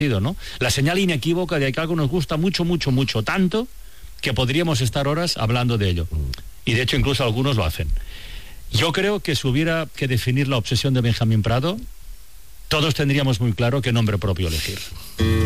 ¿no? La señal inequívoca de que algo nos gusta mucho, mucho, mucho, tanto que podríamos estar horas hablando de ello. Y de hecho incluso algunos lo hacen. Yo creo que si hubiera que definir la obsesión de Benjamín Prado, todos tendríamos muy claro qué nombre propio elegir.